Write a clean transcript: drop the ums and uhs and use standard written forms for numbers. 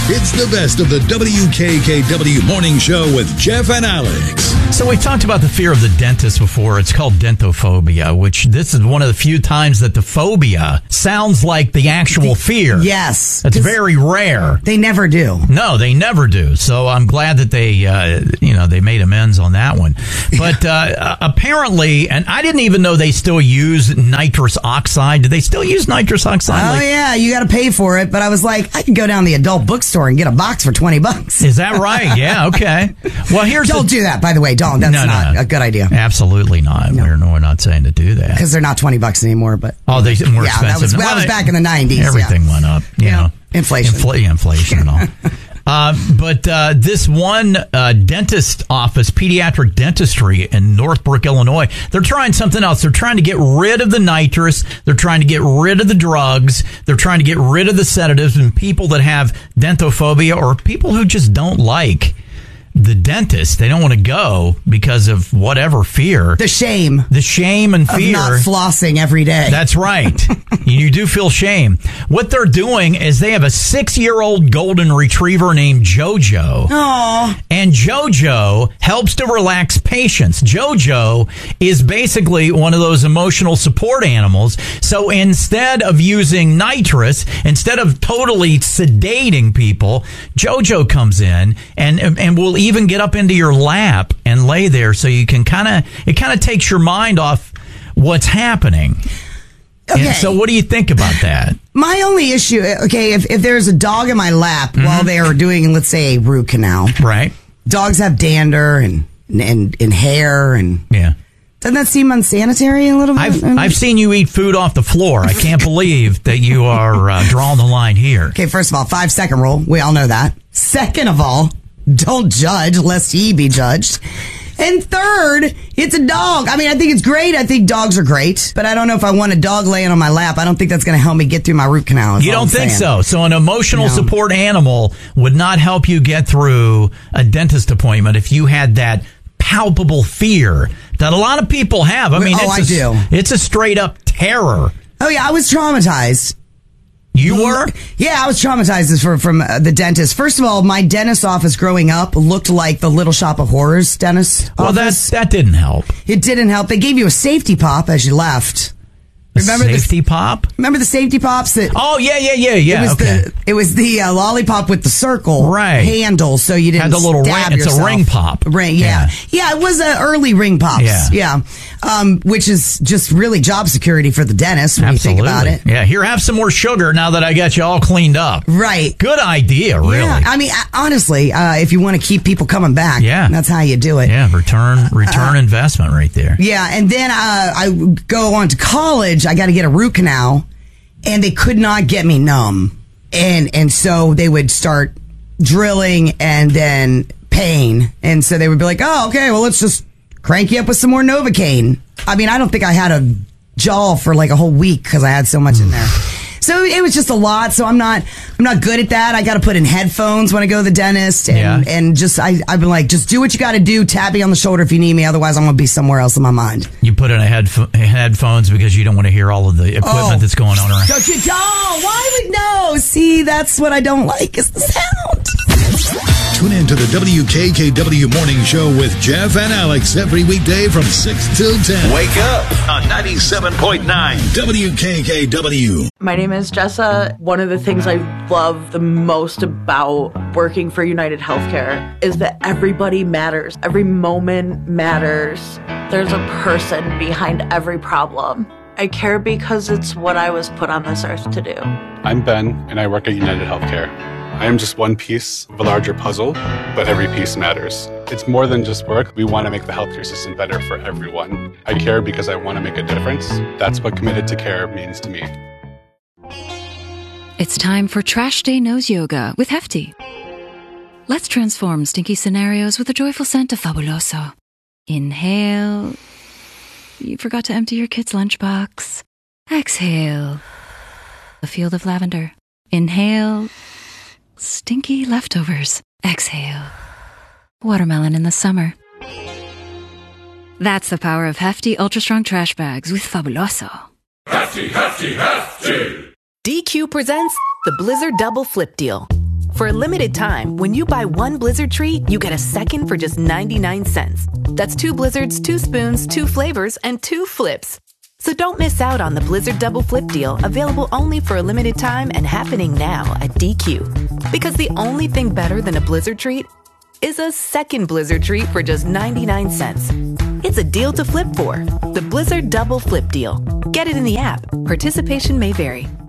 It's the best of the WKKW Morning Show with Jeff and Alex. So we talked about the fear of the dentist before. It's called dentophobia, which this is one of the few times that the phobia sounds like the actual fear. Yes. It's very rare. They never do. No, they never do. So I'm glad that they, they made amends on that one. But apparently, and I didn't even know they still use nitrous oxide. Do they still use nitrous oxide? Oh, yeah. You got to pay for it. But I was like, I could go down to the adult bookstore and get a box for $20. Is that right? Yeah. Okay. Well, Don't do that, by the way. Don't. That's not a good idea. Absolutely not. No. We're not saying to do that. Because they're not $20 anymore. But they're more expensive. That was back in the 90s. Everything went up. You know. Inflation. Inflation and all. But this one dentist office, Pediatric Dentistry in Northbrook, Illinois, they're trying something else. They're trying to get rid of the nitrous. They're trying to get rid of the drugs. They're trying to get rid of the sedatives, and people that have dentophobia or people who just don't like the dentist, they don't want to go because of whatever fear. The shame and fear. Of not flossing every day. That's right. You do feel shame. What they're doing is they have a 6-year-old golden retriever named Jojo. Aww. And Jojo helps to relax patients. Jojo is basically one of those emotional support animals. So instead of using nitrous, instead of totally sedating people, Jojo comes in and will even get up into your lap and lay there, so you can it kind of takes your mind off what's happening. Okay. And so what do you think about that? My only issue, if there's a dog in my lap while they are doing, let's say, a root canal. Right. Dogs have dander and hair and... Yeah. Doesn't that seem unsanitary a little bit? I've seen you eat food off the floor. I can't believe that you are drawing the line here. Okay, first of all, 5-second rule. We all know that. Second of all, don't judge lest ye be judged. And third, it's a dog. I mean, I think it's great. I think dogs are great. But I don't know if I want a dog laying on my lap. I don't think that's going to help me get through my root canal. You don't think so? So an emotional support animal would not help you get through a dentist appointment if you had that palpable fear that a lot of people have. I mean, I do. It's a straight up terror. Oh, yeah. I was traumatized. You were? Yeah, I was traumatized from the dentist. First of all, my dentist office growing up looked like the Little Shop of Horrors dentist office. That didn't help. It didn't help. They gave you a safety pop as you left. Remember safety pop? Remember the safety pops? Oh, yeah. It was the lollipop with the circle handle, so you didn't had the little stab yourself. It's a ring pop. Ring, yeah. Yeah, it was early ring pops. Yeah. Which is just really job security for the dentist when Absolutely. You think about it. Yeah, here, have some more sugar now that I got you all cleaned up. Right. Good idea, really. Yeah, I mean, honestly, if you want to keep people coming back, that's how you do it. Yeah, return investment right there. Yeah, and then I go on to college. I got to get a root canal, and they could not get me numb. And so they would start drilling and then pain. And so they would be like, oh, okay, well, let's just crank you up with some more Novocaine. I mean, I don't think I had a jaw for like a whole week because I had so much in there. So it was just a lot. So I'm not good at that. I got to put in headphones when I go to the dentist, and just I've been like, just do what you got to do. Tap me on the shoulder if you need me. Otherwise, I'm gonna be somewhere else in my mind. You put in headphones because you don't want to hear all of the equipment that's going on around. Don't you don't? Why would no? See, that's what I don't like is the sound. Tune in to the WKKW Morning Show with Jeff and Alex every weekday from 6 till 10. Wake up on 97.9 WKKW. My name is Jessa. One of the things I love the most about working for United Healthcare is that everybody matters. Every moment matters. There's a person behind every problem. I care because it's what I was put on this earth to do. I'm Ben, and I work at United Healthcare. I am just one piece of a larger puzzle, but every piece matters. It's more than just work. We want to make the healthcare system better for everyone. I care because I want to make a difference. That's what committed to care means to me. It's time for Trash Day Nose Yoga with Hefty. Let's transform stinky scenarios with a joyful scent of Fabuloso. Inhale. You forgot to empty your kid's lunchbox. Exhale. A field of lavender. Inhale. Stinky leftovers. Exhale. Watermelon in the summer. That's the power of Hefty Ultra Strong Trash Bags with Fabuloso. Hefty, Hefty, Hefty! DQ presents the Blizzard Double Flip Deal. For a limited time, when you buy one Blizzard treat, you get a second for just 99 cents. That's 2 Blizzards, 2 spoons, 2 flavors, and 2 flips. So don't miss out on the Blizzard Double Flip deal, available only for a limited time and happening now at DQ. Because the only thing better than a Blizzard treat is a second Blizzard treat for just 99 cents. It's a deal to flip for. The Blizzard Double Flip deal. Get it in the app. Participation may vary.